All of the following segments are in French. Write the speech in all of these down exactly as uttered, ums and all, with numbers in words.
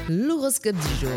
l'horoscope du jour.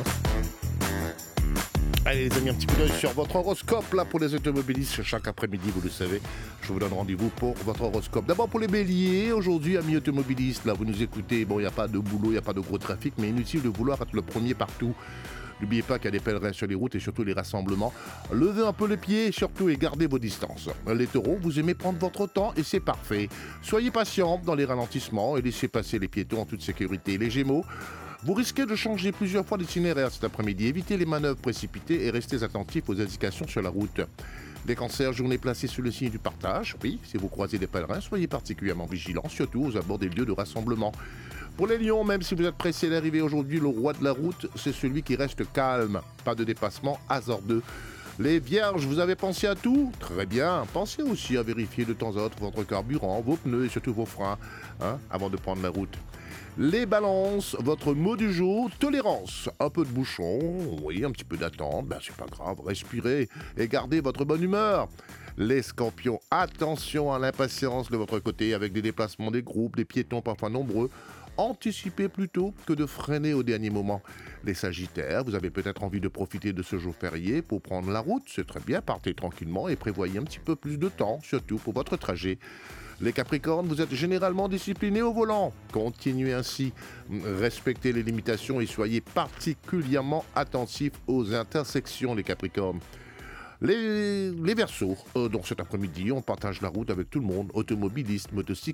Allez les amis, un petit coup d'œil sur votre horoscope là pour les automobilistes. Chaque après-midi, vous le savez, je vous donne rendez-vous pour votre horoscope. D'abord pour les béliers, aujourd'hui, amis automobilistes, là vous nous écoutez, bon il n'y a pas de boulot, il n'y a pas de gros trafic, mais inutile de vouloir être le premier partout. N'oubliez pas qu'il y a des pèlerins sur les routes et surtout les rassemblements. Levez un peu les pieds surtout et gardez vos distances. Les taureaux, vous aimez prendre votre temps et c'est parfait. Soyez patients dans les ralentissements et laissez passer les piétons en toute sécurité. Les gémeaux, vous risquez de changer plusieurs fois d'itinéraire cet après-midi. Évitez les manœuvres précipitées et restez attentifs aux indications sur la route. Les cancers, journée placée sous le signe du partage. Oui, si vous croisez des pèlerins, soyez particulièrement vigilants, surtout aux abords des lieux de rassemblement. Pour les lions, même si vous êtes pressés d'arriver aujourd'hui, le roi de la route, c'est celui qui reste calme. Pas de dépassement hasardeux. Les vierges, vous avez pensé à tout ? Très bien. Pensez aussi à vérifier de temps à autre votre carburant, vos pneus et surtout vos freins, hein, avant de prendre la route. Les balances, votre mot du jour, tolérance. Un peu de bouchon, oui, un petit peu d'attente, ben c'est pas grave, respirez et gardez votre bonne humeur. Les scorpions, attention à l'impatience de votre côté avec des déplacements des groupes, des piétons parfois nombreux. Anticipez plutôt que de freiner au dernier moment. Les sagittaires, vous avez peut-être envie de profiter de ce jour férié pour prendre la route, c'est très bien, partez tranquillement et prévoyez un petit peu plus de temps, surtout pour votre trajet. Les capricornes, vous êtes généralement disciplinés au volant. Continuez ainsi, respectez les limitations et soyez particulièrement attentifs aux intersections, les capricornes. Les, les Verseaux, euh, donc cet après-midi, on partage la route avec tout le monde, automobilistes, motocyclistes,